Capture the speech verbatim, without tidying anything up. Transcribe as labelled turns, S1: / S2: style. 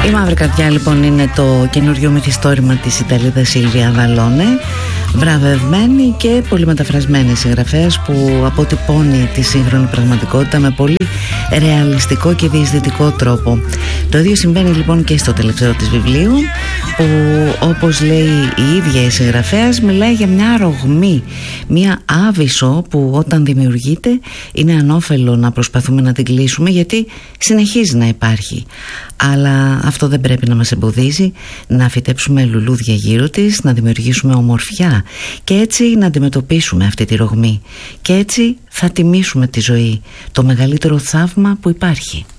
S1: Η Μαύρη Καρδιά λοιπόν είναι το καινούριο μυθιστόρημα της Ιταλίδας Σίλβια Αβαλόνε, βραβευμένη και πολύ μεταφρασμένη συγγραφέας που αποτυπώνει τη σύγχρονη πραγματικότητα με πολύ ρεαλιστικό και διεισδυτικό τρόπο. Το ίδιο συμβαίνει λοιπόν και στο τελευταίο της βιβλίου, που όπως λέει η ίδια η συγγραφέας μιλάει για μια ρογμή, μια άβυσσο που όταν δημιουργείται είναι ανώφελο να προσπαθούμε να την κλείσουμε, γιατί συνεχίζει να υπάρχει. Αλλά αυτό δεν πρέπει να μας εμποδίζει να φυτέψουμε λουλούδια γύρω της, να δημιουργήσουμε ομορφιά και έτσι να αντιμετωπίσουμε αυτή τη ρογμή. Και έτσι θα τιμήσουμε τη ζωή, το μεγαλύτερο θαύμα που υπάρχει.